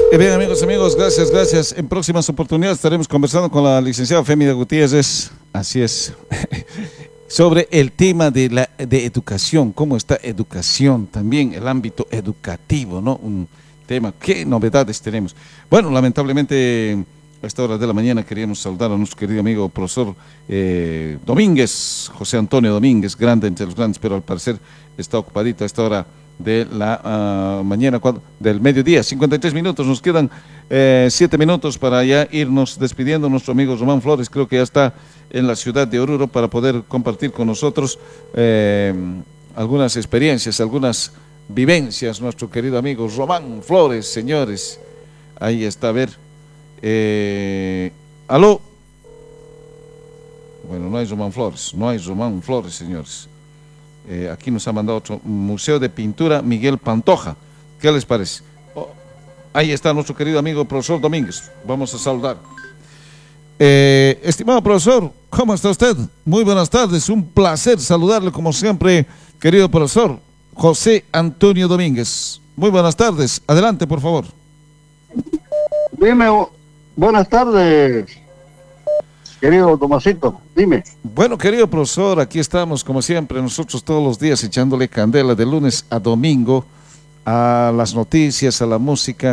Bien, amigos, gracias. En próximas oportunidades estaremos conversando con la licenciada Femida Gutiérrez, así es, sobre el tema de educación, cómo está educación, también el ámbito educativo, ¿no? Un tema, ¿qué novedades tenemos? Bueno, lamentablemente a esta hora de la mañana queríamos saludar a nuestro querido amigo profesor Domínguez, José Antonio Domínguez, grande entre los grandes, pero al parecer está ocupadito a esta hora de la mañana, del mediodía, 53 minutos, nos quedan 7 minutos para ya irnos despidiendo. Nuestro amigo Román Flores creo que ya está en la ciudad de Oruro para poder compartir con nosotros algunas experiencias, algunas vivencias. Nuestro querido amigo Román Flores, señores, ahí está, a ver, aló. Bueno, no hay Román Flores, señores. Aquí nos ha mandado otro, Museo de Pintura Miguel Pantoja. ¿Qué les parece? Ahí está nuestro querido amigo profesor Domínguez. Vamos a saludar. Estimado profesor, ¿cómo está usted? Muy buenas tardes, un placer saludarle como siempre, querido profesor José Antonio Domínguez. Muy buenas tardes, adelante por favor. Dime, buenas tardes, querido Tomasito, dime. Bueno, querido profesor, aquí estamos como siempre, nosotros todos los días echándole candela de lunes a domingo a las noticias, a la música.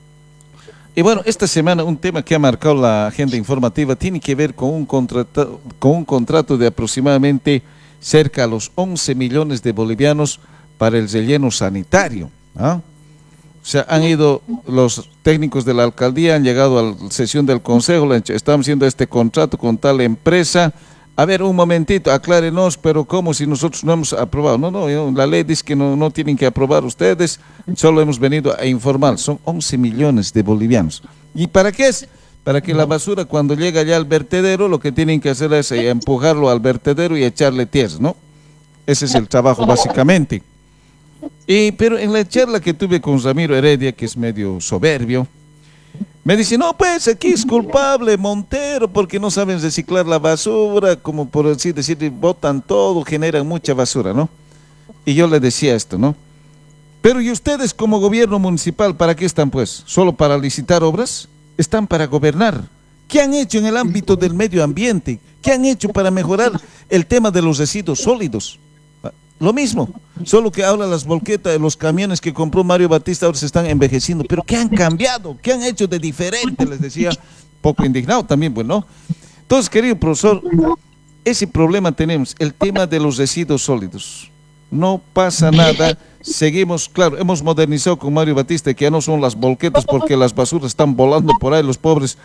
Y bueno, esta semana un tema que ha marcado la agenda informativa tiene que ver con un contrato de aproximadamente cerca a los 11 millones de bolivianos para el relleno sanitario, ¿ah? O sea, han ido los técnicos de la alcaldía, han llegado a la sesión del consejo, estamos haciendo este contrato con tal empresa. A ver, un momentito, aclárenos, pero ¿cómo si nosotros no hemos aprobado? No, la ley dice que no tienen que aprobar ustedes, solo hemos venido a informar. Son 11 millones de bolivianos. ¿Y para qué es? Para que la basura cuando llega allá al vertedero, lo que tienen que hacer es empujarlo al vertedero y echarle tierra, ¿no? Ese es el trabajo básicamente. Pero en la charla que tuve con Ramiro Heredia, que es medio soberbio, me dice, no, pues aquí es culpable Montero porque no saben reciclar la basura, como por así decir, botan todo, generan mucha basura, ¿no? Y yo le decía esto, ¿no? Pero ¿y ustedes como gobierno municipal para qué están pues? ¿Solo para licitar obras? Están para gobernar. ¿Qué han hecho en el ámbito del medio ambiente? ¿Qué han hecho para mejorar el tema de los residuos sólidos? Lo mismo, solo que ahora las volquetas, los camiones que compró Mario Batista ahora se están envejeciendo. ¿Pero qué han cambiado? ¿Qué han hecho de diferente? Les decía, poco indignado también, pues, ¿no? Entonces, querido profesor, ese problema tenemos, el tema de los residuos sólidos. No pasa nada, seguimos, claro, hemos modernizado con Mario Batista, que ya no son las volquetas porque las basuras están volando por ahí, los pobres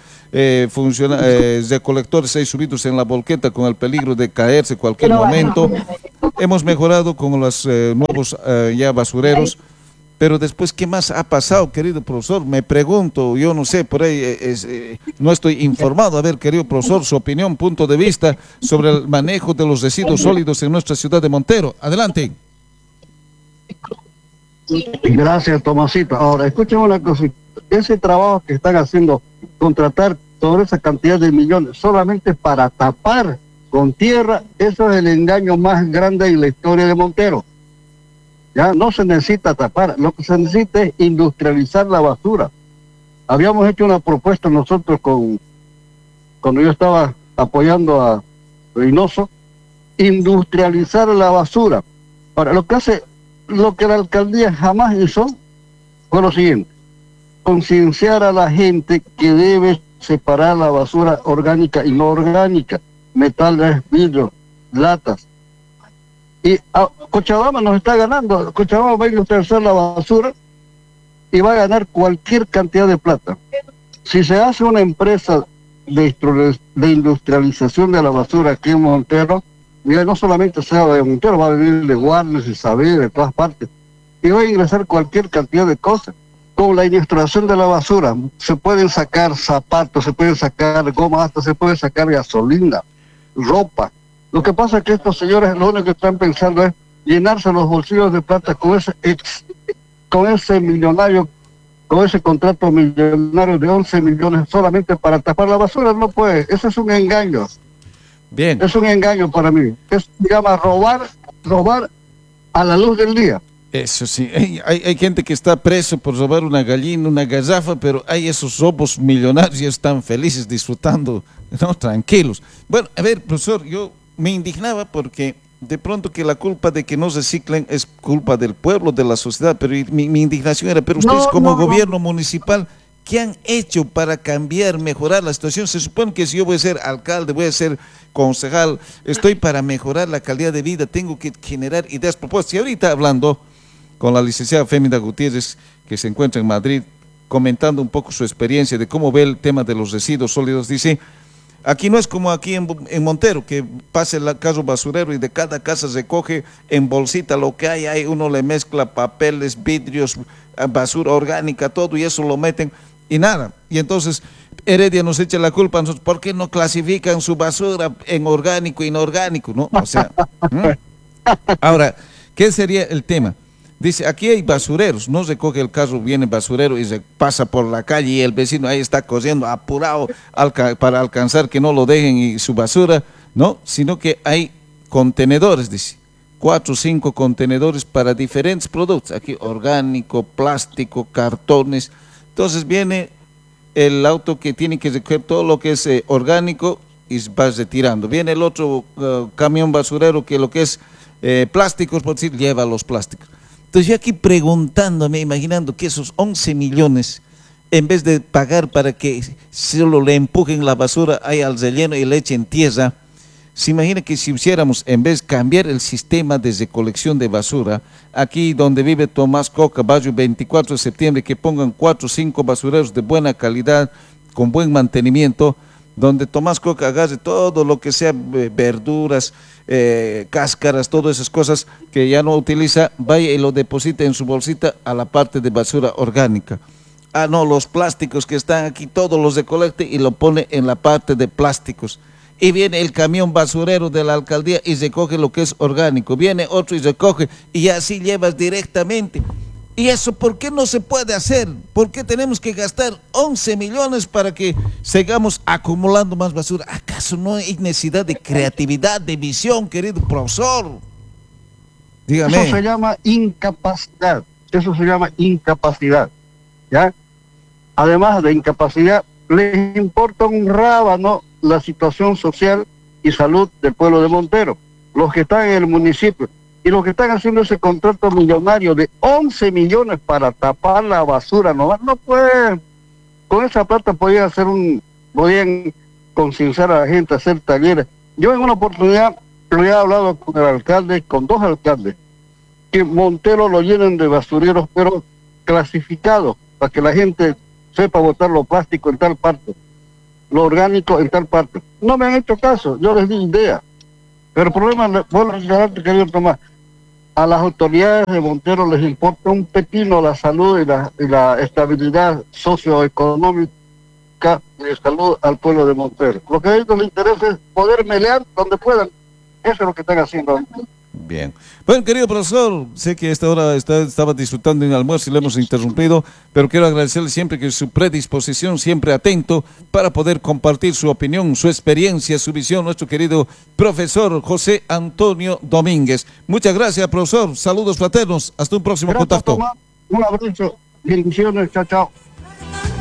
recolectores ahí subidos en la volqueta con el peligro de caerse cualquier momento. Hemos mejorado con los nuevos ya basureros, pero después, ¿qué más ha pasado, querido profesor? Me pregunto, yo no sé, por ahí no estoy informado. A ver, querido profesor, su opinión, punto de vista sobre el manejo de los residuos sólidos en nuestra ciudad de Montero. Adelante. Gracias, Tomasito. Ahora, escúchame una cosita. Ese trabajo que están haciendo, contratar toda esa cantidad de millones solamente para tapar con tierra, eso es el engaño más grande en la historia de Montero. Ya no se necesita tapar, lo que se necesita es industrializar la basura. Habíamos hecho una propuesta nosotros cuando yo estaba apoyando a Reynoso, industrializar la basura. Ahora, lo que la alcaldía jamás hizo fue lo siguiente: concienciar a la gente que debe separar la basura orgánica y no orgánica, metales, vidrio, latas. Y Cochabamba nos está ganando. Cochabamba va a industrializar la basura y va a ganar cualquier cantidad de plata. Si se hace una empresa de industrialización de la basura aquí en Montero, ya no solamente sea de Montero, va a venir de Guarnes, de Saber, de todas partes, y va a ingresar cualquier cantidad de cosas. Con la industrialización de la basura se pueden sacar zapatos, se pueden sacar goma, hasta se puede sacar gasolina, ropa. Lo que pasa es que estos señores lo único que están pensando es llenarse los bolsillos de plata con ese millonario, con ese contrato millonario de 11 millones solamente para tapar la basura. No puede, eso es un engaño. Bien. Es un engaño para mí. Eso se llama robar a la luz del día. Eso sí, hay gente que está preso por robar una gallina, una garrafa, pero hay esos robos millonarios y están felices disfrutando, ¿no? Tranquilos. Bueno, a ver, profesor, yo me indignaba porque de pronto que la culpa de que no reciclen es culpa del pueblo, de la sociedad, pero mi indignación era, pero ustedes No, como no, no. gobierno municipal, ¿qué han hecho para cambiar, mejorar la situación? Se supone que si yo voy a ser alcalde, voy a ser concejal, estoy para mejorar la calidad de vida, tengo que generar ideas, propuestas. Y ahorita hablando con la licenciada Fémida Gutiérrez, que se encuentra en Madrid, comentando un poco su experiencia de cómo ve el tema de los residuos sólidos, dice, aquí no es como aquí en Montero, que pasa el carro basurero y de cada casa recoge en bolsita lo que hay, uno le mezcla papeles, vidrios, basura orgánica, todo, y eso lo meten, y nada. Y entonces Heredia nos echa la culpa a nosotros, ¿por qué no clasifican su basura en orgánico e inorgánico? ¿No? O sea, ahora, ¿qué sería el tema? Dice, aquí hay basureros, no recoge el carro, viene basurero y se pasa por la calle y el vecino ahí está corriendo apurado para alcanzar que no lo dejen y su basura, no, sino que hay contenedores, dice, 4 o 5 contenedores para diferentes productos, aquí orgánico, plástico, cartones. Entonces viene el auto que tiene que recoger todo lo que es orgánico y va retirando. Viene el otro camión basurero que lo que es plásticos, por decir, lleva los plásticos. Entonces yo aquí preguntándome, imaginando que esos 11 millones, en vez de pagar para que solo le empujen la basura ahí al relleno y le echen tierra, se imagina que si hiciéramos, en vez de cambiar el sistema de recolección de basura, aquí donde vive Tomás Coca, barrio 24 de septiembre, que pongan 4 o 5 basureros de buena calidad, con buen mantenimiento, donde Tomás Coca agarre todo lo que sea verduras, cáscaras, todas esas cosas que ya no utiliza, vaya y lo deposite en su bolsita a la parte de basura orgánica. Ah, no, los plásticos que están aquí, todos los recolecte y lo pone en la parte de plásticos. Y viene el camión basurero de la alcaldía y recoge lo que es orgánico. Viene otro y recoge y así llevas directamente. ¿Y eso por qué no se puede hacer? ¿Por qué tenemos que gastar 11 millones para que sigamos acumulando más basura? ¿Acaso no hay necesidad de creatividad, de visión, querido profesor? Dígame. Eso se llama incapacidad. Eso se llama incapacidad. ¿Ya? Además de incapacidad, les importa un rábano la situación social y salud del pueblo de Montero, los que están en el municipio. Y los que están haciendo ese contrato millonario de 11 millones para tapar la basura, no pueden. Con esa plata podían concienciar a la gente, hacer talleres. Yo en una oportunidad lo he hablado con el alcalde, con 2 alcaldes, que Montero lo llenen de basureros, pero clasificados, para que la gente sepa botar lo plástico en tal parte, lo orgánico en tal parte. No me han hecho caso, yo les di idea. Pero el problema, vuelvo a aclararte, querido Tomás, a las autoridades de Montero les importa un pepino la salud y la estabilidad socioeconómica y de salud al pueblo de Montero. Lo que a ellos les interesa es poder melear donde puedan. Eso es lo que están haciendo. Bien. Bueno, querido profesor, sé que a esta hora estaba disfrutando en el almuerzo y le hemos interrumpido, pero quiero agradecerle siempre que su predisposición, siempre atento para poder compartir su opinión, su experiencia, su visión, nuestro querido profesor José Antonio Domínguez. Muchas gracias, profesor. Saludos fraternos. Hasta un próximo Gracias, contacto. Tomás. Un abrazo. Bendiciones. Chao, chao.